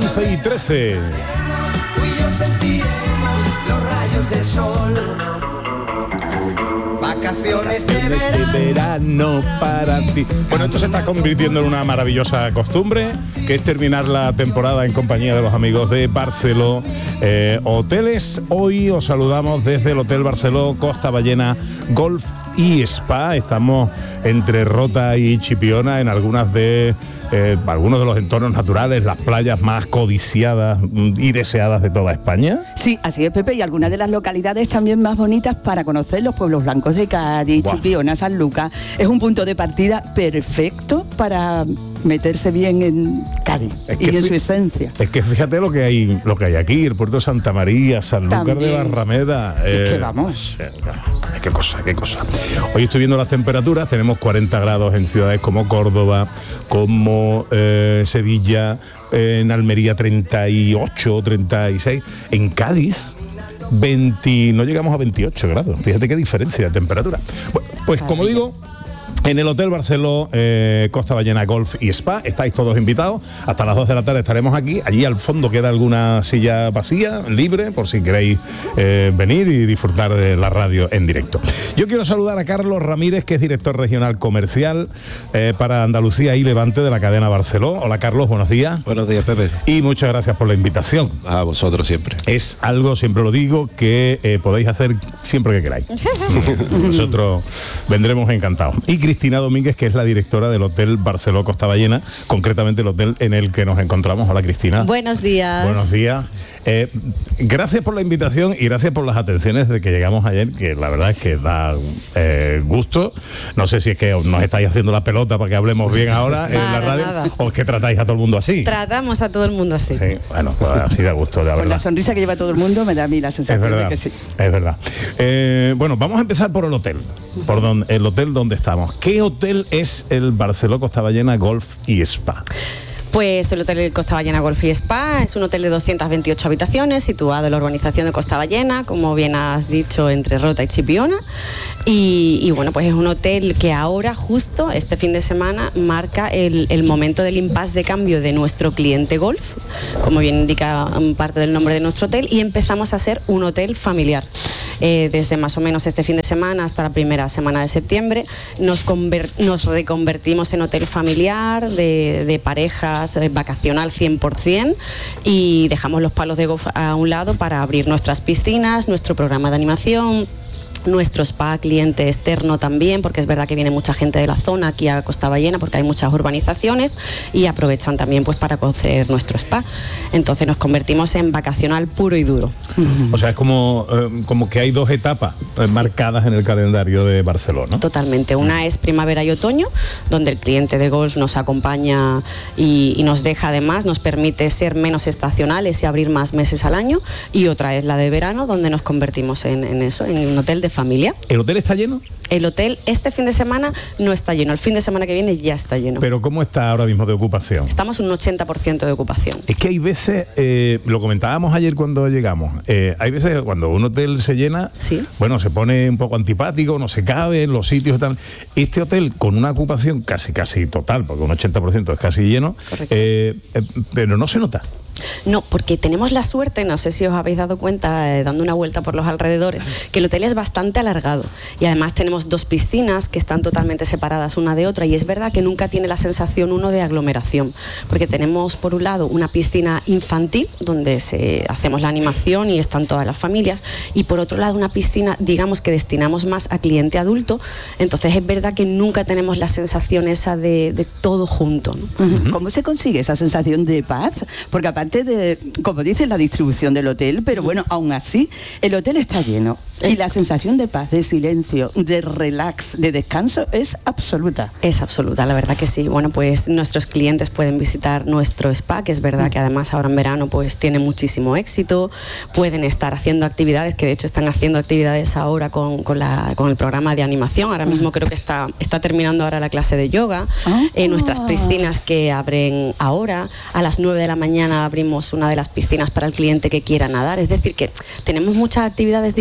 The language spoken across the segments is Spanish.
11:13. Tú y yo sentiremos los rayos del sol. Vacaciones de verano para ti. Bueno, esto se está convirtiendo en una maravillosa costumbre, que es terminar la temporada en compañía de los amigos de Barceló Hoteles. Hoy os saludamos desde el Hotel Barceló Costa Ballena Golf y Spa. Estamos entre Rota y Chipiona en algunos de los entornos naturales, las playas más codiciadas y deseadas de toda España. Sí, así es, Pepe, y algunas de las localidades también más bonitas para conocer: los pueblos blancos de Cádiz, wow. Chipiona, San Lucas. Es un punto de partida perfecto para meterse bien en Cádiz y en su esencia. Es que fíjate lo que hay aquí, el puerto de Santa María, Sanlúcar de Barrameda. Es que vamos. Qué cosa. Hoy estoy viendo las temperaturas, tenemos 40 grados en ciudades como Córdoba, como Sevilla, en Almería 38, 36, en Cádiz 20, no llegamos a 28 grados. Fíjate qué diferencia de temperatura. Bueno, pues como digo, en el Hotel Barceló Costa Ballena Golf y Spa estáis todos invitados. Hasta las 2 de la tarde estaremos aquí. Allí al fondo queda alguna silla vacía, libre, por si queréis venir y disfrutar de la radio en directo. Yo quiero saludar a Carlos Ramírez, que es director regional comercial para Andalucía y Levante de la cadena Barceló. Hola Carlos, buenos días. Buenos días, Pepe. Y muchas gracias por la invitación. A vosotros siempre. Es algo, siempre lo digo, que podéis hacer siempre que queráis. Nosotros vendremos encantados. Y Cristina Domínguez, que es la directora del Hotel Barceló Costa Ballena, concretamente el hotel en el que nos encontramos. Hola Cristina. Buenos días. Buenos días. Gracias por la invitación y gracias por las atenciones de que llegamos ayer, que la verdad es que da gusto. No sé si es que nos estáis haciendo la pelota para que hablemos bien ahora en la radio, o es que tratáis a todo el mundo así. Tratamos a todo el mundo así. Sí, bueno, pues así da gusto, la verdad. Con la sonrisa que lleva todo el mundo me da a mí la sensación de que sí. Es verdad. Bueno, vamos a empezar por el hotel, el hotel donde estamos. ¿Qué hotel es el Barceló Costa Ballena Golf y Spa? Pues el Hotel Costa Ballena Golf y Spa es un hotel de 228 habitaciones situado en la urbanización de Costa Ballena, como bien has dicho, entre Rota y Chipiona. Y bueno, pues es un hotel que ahora, justo este fin de semana, marca el momento del impasse de cambio de nuestro cliente golf, como bien indica parte del nombre de nuestro hotel, y empezamos a ser un hotel familiar. Desde más o menos este fin de semana hasta la primera semana de septiembre nos reconvertimos en hotel familiar, de parejas, vacacional 100%, y dejamos los palos de golf a un lado para abrir nuestras piscinas, nuestro programa de animación, nuestro spa cliente externo también, porque es verdad que viene mucha gente de la zona aquí a Costa Ballena porque hay muchas urbanizaciones y aprovechan también pues para conocer nuestro spa. Entonces nos convertimos en vacacional puro y duro. O sea, es como que hay dos etapas marcadas en el calendario de Barcelona, ¿no? Totalmente. Una es primavera y otoño, donde el cliente de golf nos acompaña y nos deja, además, nos permite ser menos estacionales y abrir más meses al año. Y otra es la de verano, donde nos convertimos en un hotel de familia. ¿El hotel está lleno? El hotel este fin de semana no está lleno, el fin de semana que viene ya está lleno. ¿Pero cómo está ahora mismo de ocupación? Estamos un 80% de ocupación. Es que hay veces, lo comentábamos ayer cuando llegamos, hay veces cuando un hotel se llena, ¿sí? Bueno, se pone un poco antipático, no se cabe en los sitios y tal. Este hotel con una ocupación casi total, porque un 80% es casi lleno, pero no se nota. No, porque tenemos la suerte, no sé si os habéis dado cuenta dando una vuelta por los alrededores, que el hotel es bastante alargado y además tenemos dos piscinas que están totalmente separadas una de otra, y es verdad que nunca tiene la sensación uno de aglomeración, porque tenemos por un lado una piscina infantil donde hacemos la animación y están todas las familias, y por otro lado una piscina, digamos, que destinamos más a cliente adulto. Entonces es verdad que nunca tenemos la sensación esa de todo junto, ¿no? ¿Cómo se consigue esa sensación de paz? Porque aparte de, como dice, la distribución del hotel, pero bueno, aún así, el hotel está lleno y la sensación de paz, de silencio, de relax, de descanso es absoluta. Es absoluta, la verdad que sí. Bueno, pues nuestros clientes pueden visitar nuestro spa, que es verdad que además ahora en verano pues tiene muchísimo éxito. Pueden estar haciendo actividades, que de hecho están haciendo actividades ahora con el programa de animación. Ahora mismo creo que está terminando ahora la clase de yoga. Nuestras piscinas que abren ahora, a las 9 de la mañana abrimos una de las piscinas para el cliente que quiera nadar. Es decir, que tenemos muchas actividades diferentes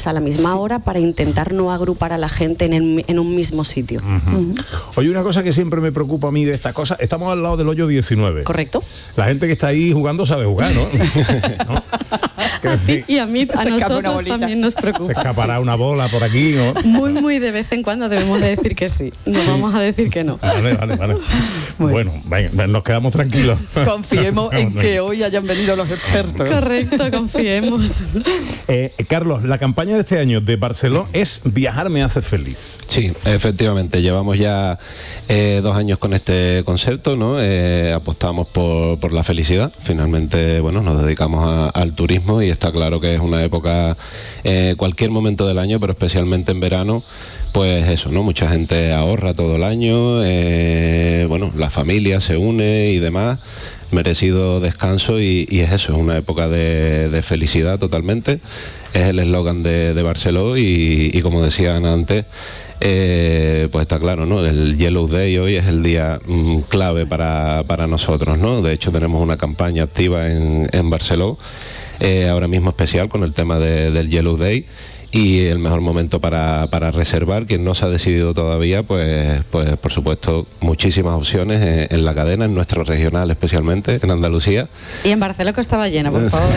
a la misma hora para intentar no agrupar a la gente en un mismo sitio. Oye, una cosa que siempre me preocupa a mí de esta cosa, estamos al lado del hoyo 19. ¿Correcto? La gente que está ahí jugando sabe jugar, ¿no? ¿No? A ti y a mí, a nosotros también nos Se preocupa. escapará una bola por aquí, ¿no? Muy de vez en cuando debemos de decir que sí. No vamos a decir que no. Vale. Bueno, venga, nos quedamos tranquilos. Confiemos en que hoy hayan venido los expertos. Correcto, confiemos. Carlos, la campaña de este año de Barceló es Viajar me hace feliz. Sí, efectivamente, llevamos ya 2 años con este concepto, ¿no? Apostamos por la felicidad. Finalmente, bueno, nos dedicamos al turismo y está claro que es una época, cualquier momento del año, pero especialmente en verano, pues eso, ¿no? Mucha gente ahorra todo el año, bueno, la familia se une y demás, merecido descanso y es eso, es una época de felicidad totalmente, es el eslogan de Barceló y como decían antes, pues está claro, ¿no? El Yellow Day hoy es el día clave para nosotros, ¿no? De hecho tenemos una campaña activa en Barceló, ahora mismo especial con el tema del Yellow Day. Y el mejor momento para reservar, quien no se ha decidido todavía, pues por supuesto muchísimas opciones en la cadena, en nuestro regional especialmente, en Andalucía. Y en Barcelona que estaba llena, por favor.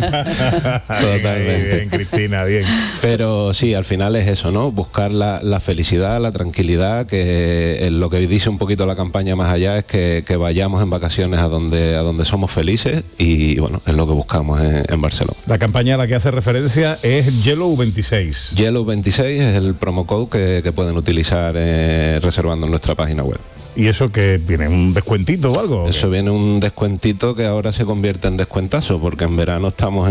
Totalmente. Bien, Cristina, bien. Pero sí, al final es eso, ¿no? Buscar la felicidad, la tranquilidad, que lo que dice un poquito la campaña más allá es que vayamos en vacaciones a donde somos felices y bueno, es lo que buscamos en Barcelona. La campaña a la que hace referencia es Yellow 26. Yellow 26 es el promo code que pueden utilizar reservando en nuestra página web. ¿Y eso que viene? ¿Un descuentito o algo? Eso viene un descuentito que ahora se convierte en descuentazo, porque en verano estamos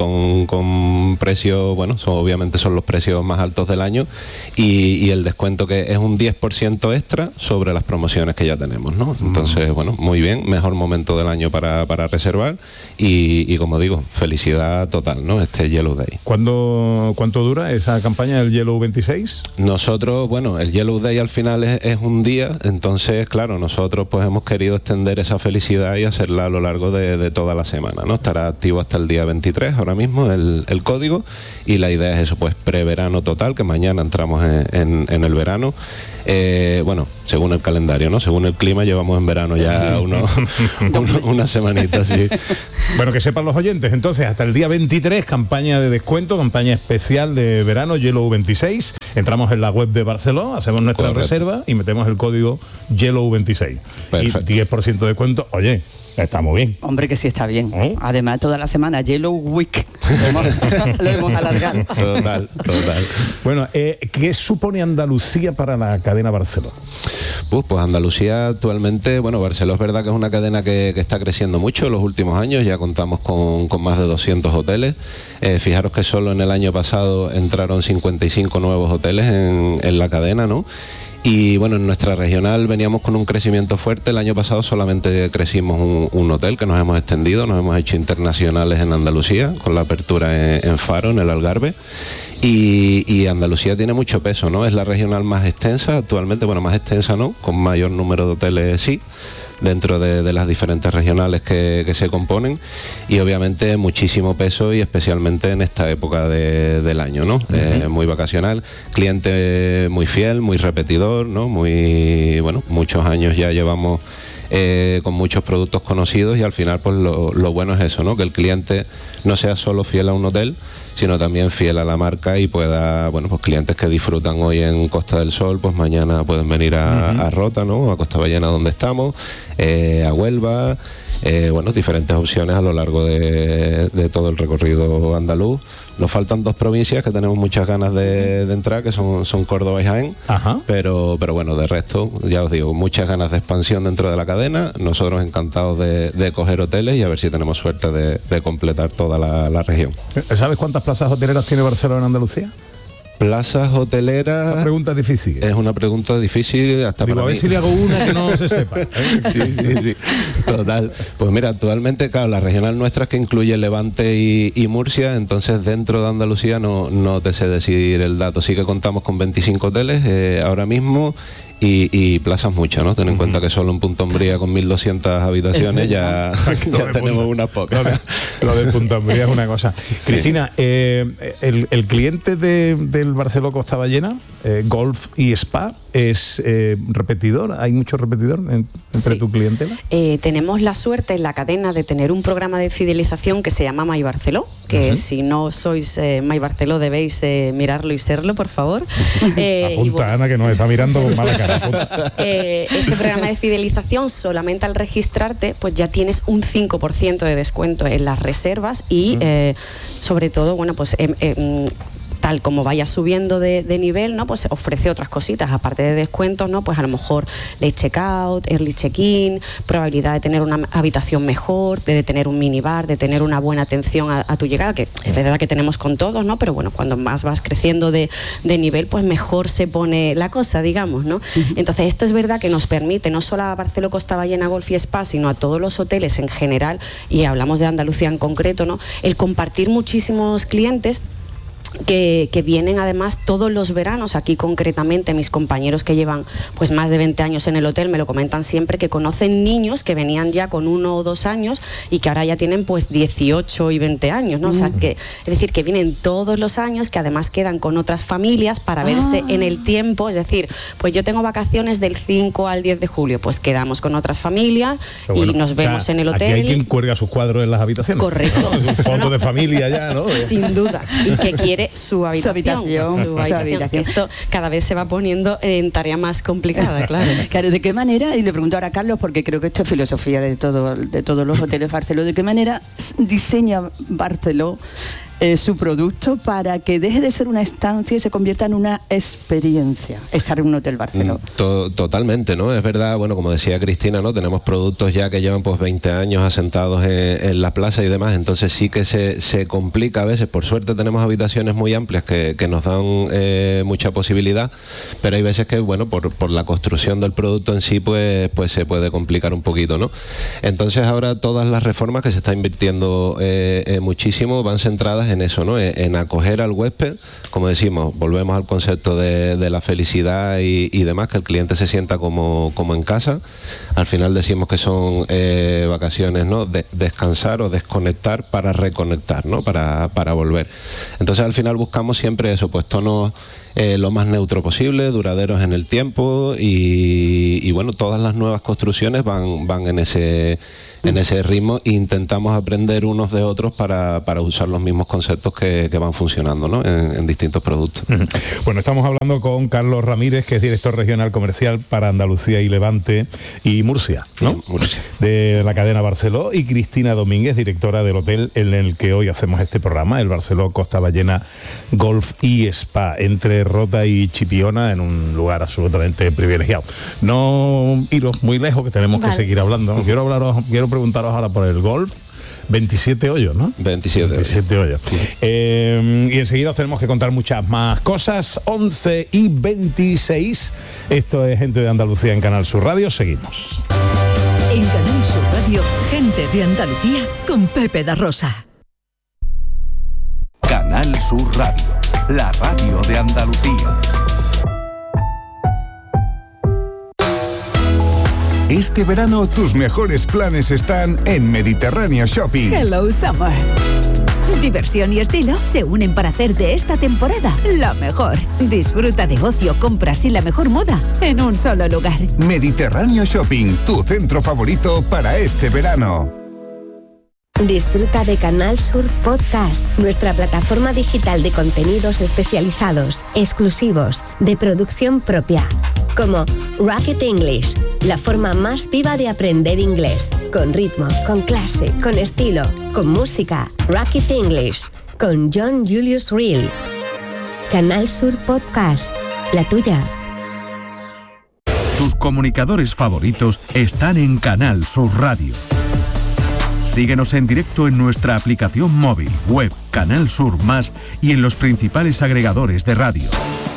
con precios, bueno, obviamente son los precios más altos del año y el descuento que es un 10% extra sobre las promociones que ya tenemos, ¿no? Entonces, bueno, muy bien, mejor momento del año para reservar y como digo, felicidad total, ¿no? Este Yellow Day. ¿Cuánto dura esa campaña del Yellow 26? Nosotros, bueno, el Yellow Day al final es un día, entonces claro, nosotros pues hemos querido extender esa felicidad y hacerla a lo largo de toda la semana, ¿no? Estará activo hasta el día 23 ahora mismo el código y la idea es eso, pues preverano total, que mañana entramos en el verano. Bueno, según el calendario, ¿no? Según el clima llevamos en verano ya unas semanitas, sí. Bueno, que sepan los oyentes, entonces hasta el día 23 campaña de descuento, campaña especial de verano Yellow 26. Entramos en la web de Barceló, hacemos nuestra reserva y metemos el código Yellow 26. Perfecto. Y 10% de descuento, oye, está muy bien. Hombre, que sí está bien. Además, toda la semana, Yellow Week, lo hemos alargado. Total. Bueno, ¿qué supone Andalucía para la cadena Barceló? Pues Andalucía actualmente, bueno, Barceló es verdad que es una cadena que está creciendo mucho en los últimos años, ya contamos con más de 200 hoteles. Fijaros que solo en el año pasado entraron 55 nuevos hoteles en la cadena, ¿no? Y bueno, en nuestra regional veníamos con un crecimiento fuerte. El año pasado solamente crecimos un hotel, que nos hemos extendido, nos hemos hecho internacionales en Andalucía, con la apertura en Faro, en el Algarve. Y Andalucía tiene mucho peso, ¿no? Es la regional más extensa actualmente, bueno, más extensa no, con mayor número de hoteles sí, dentro de las diferentes regionales que se componen y obviamente muchísimo peso y especialmente en esta época del año, ¿no? Muy vacacional, cliente muy fiel, muy repetidor, ¿no? Muy, bueno, muchos años ya llevamos con muchos productos conocidos y al final pues lo bueno es eso, ¿no? Que el cliente no sea solo fiel a un hotel, sino también fiel a la marca y pueda, bueno, pues clientes que disfrutan hoy en Costa del Sol, pues mañana pueden venir a Rota, ¿no? A Costa Ballena donde estamos, a Huelva, bueno, diferentes opciones a lo largo de todo el recorrido andaluz. Nos faltan 2 provincias que tenemos muchas ganas de entrar, que son Córdoba y Jaén. Ajá. Pero bueno, de resto, ya os digo, muchas ganas de expansión dentro de la cadena. Nosotros encantados de coger hoteles y a ver si tenemos suerte de completar toda la región. ¿Sabes cuántas plazas hoteleras tiene Barcelona en Andalucía? Plazas hoteleras... Una pregunta difícil. Es una pregunta difícil hasta digo, para a ver mí. si le hago una que no se sepa. Sí. Total. Pues mira, actualmente, claro, la regional nuestra es que incluye Levante y Murcia, entonces dentro de Andalucía no te sé decir el dato. Sí que contamos con 25 hoteles ahora mismo y plazas mucho, ¿no? Ten en cuenta que solo en Punta Umbría con 1.200 habitaciones ya tenemos unas pocas. Lo de Punta Umbría es una cosa. Sí. Cristina, el cliente del Barceló Costa Ballena, Golf y Spa, ¿es repetidor? ¿Hay mucho repetidor entre tu clientela? Tenemos la suerte en la cadena de tener un programa de fidelización que se llama My Barceló, que si no sois My Barceló debéis mirarlo y serlo, por favor. Apunta, Ana, que nos está mirando con mala cara. Este programa de fidelización, solamente al registrarte, pues ya tienes un 5% de descuento en las reservas y sobre todo, bueno, pues tal como vaya subiendo de nivel, ¿no? Pues ofrece otras cositas, aparte de descuentos, ¿no? Pues a lo mejor late checkout, early check-in, probabilidad de tener una habitación mejor, de tener un minibar, de tener una buena atención a tu llegada, que es verdad que tenemos con todos, ¿no? Pero bueno, cuando más vas creciendo de nivel, pues mejor se pone la cosa, digamos, ¿no? Entonces esto es verdad que nos permite, no solo a Barceló Costa Ballena Golf y Spa, sino a todos los hoteles en general, y hablamos de Andalucía en concreto, ¿no? El compartir muchísimos clientes que vienen además todos los veranos. Aquí concretamente mis compañeros que llevan pues más de 20 años en el hotel me lo comentan siempre, que conocen niños que venían ya con 1 o 2 años y que ahora ya tienen pues 18 y 20 años, ¿no? O sea, que, es decir, que vienen todos los años, que además quedan con otras familias para verse en el tiempo. Es decir, pues yo tengo vacaciones del 5 al 10 de julio, pues quedamos con otras familias y nos vemos en el hotel. Aquí hay quien cuelga sus cuadros en las habitaciones. Correcto. Fotos de familia ya, ¿no? Sin duda. Y que quiere su habitación. Esto cada vez se va poniendo en tarea más complicada, claro. Claro, ¿de qué manera? Y le pregunto ahora a Carlos, porque creo que esto es filosofía de todos los hoteles Barceló. ¿De qué manera diseña Barceló su producto para que deje de ser una estancia y se convierta en una experiencia estar en un hotel Barceló? Totalmente, ¿no? Es verdad, bueno, como decía Cristina, ¿no? Tenemos productos ya que llevan pues 20 años asentados en la plaza y demás, entonces sí que se complica a veces. Por suerte tenemos habitaciones muy amplias que nos dan mucha posibilidad, pero hay veces que, bueno, por la construcción del producto en sí, pues se puede complicar un poquito, ¿no? Entonces ahora todas las reformas que se está invirtiendo muchísimo van centradas en eso, ¿no? En acoger al huésped, como decimos, volvemos al concepto de la felicidad y demás, que el cliente se sienta como en casa. Al final decimos que son vacaciones, ¿no? Descansar o desconectar para reconectar, ¿no? Para volver. Entonces al final buscamos siempre eso, pues tonos lo más neutro posible, duraderos en el tiempo y bueno, todas las nuevas construcciones van en ese ritmo e intentamos aprender unos de otros para usar los mismos conceptos que van funcionando, ¿no? en distintos productos. Bueno, estamos hablando con Carlos Ramírez, que es director regional comercial para Andalucía y Levante y Murcia, ¿no? Sí, Murcia. De la cadena Barceló, y Cristina Domínguez, directora del hotel en el que hoy hacemos este programa, el Barceló Costa Ballena Golf y Spa, entre Rota y Chipiona, en un lugar absolutamente privilegiado. No iros muy lejos, que tenemos que seguir hablando. Quiero preguntaros ahora por el golf. 27 hoyos, ¿no? 27 hoyos. Y enseguida os tenemos que contar muchas más cosas. 11:26. Esto es Gente de Andalucía en Canal Sur Radio. Seguimos. En Canal Sur Radio, Gente de Andalucía con Pepe da Rosa. Canal Sur Radio, la radio de Andalucía. Este verano tus mejores planes están en Mediterráneo Shopping. Hello Summer. Diversión y estilo se unen para hacer de esta temporada la mejor. Disfruta de ocio, compras y la mejor moda en un solo lugar. Mediterráneo Shopping, tu centro favorito para este verano. Disfruta de Canal Sur Podcast, nuestra plataforma digital de contenidos especializados, exclusivos, de producción propia, como Rocket English, la forma más viva de aprender inglés, con ritmo, con clase, con estilo, con música. Rocket English, con John Julius Reel. Canal Sur Podcast, la tuya. Tus comunicadores favoritos están en Canal Sur Radio. Síguenos en directo en nuestra aplicación móvil, web, Canal Sur Más y en los principales agregadores de radio.